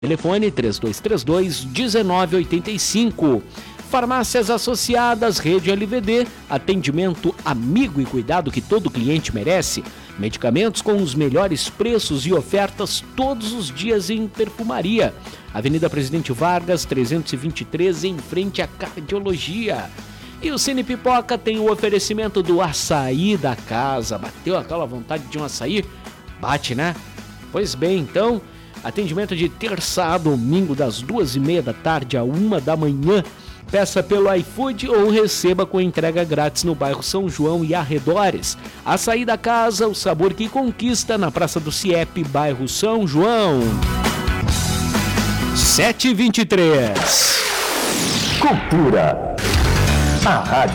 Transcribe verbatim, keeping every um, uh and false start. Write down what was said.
Telefone três dois três dois, um nove oito cinco. Farmácias Associadas, Rede L V D, atendimento amigo e cuidado que todo cliente merece. Medicamentos com os melhores preços e ofertas todos os dias em perfumaria. Avenida Presidente Vargas, trezentos e vinte e três, em frente à Cardiologia. E o Cine Pipoca tem o oferecimento do açaí da casa. Bateu aquela vontade de um açaí? Bate, né? Pois bem, então, atendimento de terça a domingo, das duas e meia da tarde a uma da manhã. Peça pelo iFood ou receba com entrega grátis no bairro São João e arredores. Açaí da casa, o sabor que conquista, na Praça do CIEP, bairro São João. sete e vinte e três. Cultura. A rádio